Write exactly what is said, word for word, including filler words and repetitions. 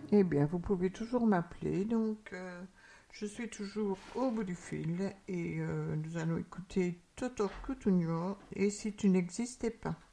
Eh bien, vous pouvez toujours m'appeler. Donc, euh, je suis toujours au bout du fil et euh, nous allons écouter Toto Cutugno et si tu n'existais pas.